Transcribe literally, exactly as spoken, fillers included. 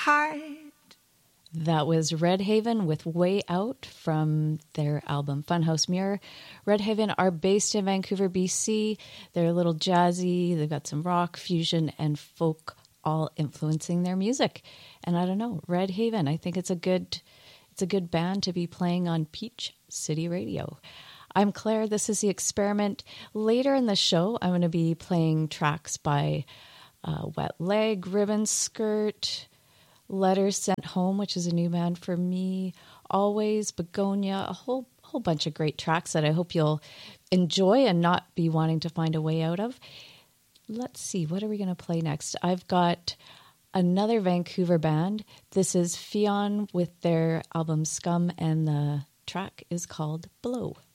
heart. That was Red Haven with Way Out from their album Funhouse Mirror. Red Haven are based in Vancouver, B C. They're a little jazzy. They've got some rock, fusion, and folk all influencing their music. And I don't know, Red Haven, I think it's a good it's a good band to be playing on Peach City Radio. I'm Claire. This is The Experiment. Later in the show, I'm going to be playing tracks by uh, Wet Leg, Ribbon Skirt, Letters Sent Home, which is a new band for me, Always, Begonia, a whole whole bunch of great tracks that I hope you'll enjoy and not be wanting to find a way out of. Let's see, what are we going to play next? I've got another Vancouver band. This is Fion with their album Scum, and the track is called Blow.